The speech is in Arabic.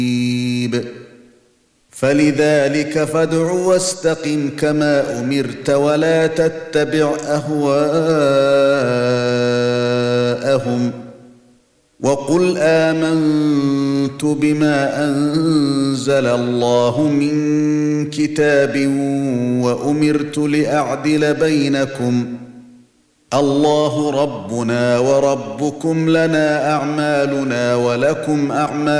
فلذلك فادع واستقم كما أمرت ولا تتبع أهواءهم وقل آمنت بما أنزل الله من كتاب وأمرت لأعدل بينكم الله ربنا وربكم لنا أعمالنا ولكم أعمالكم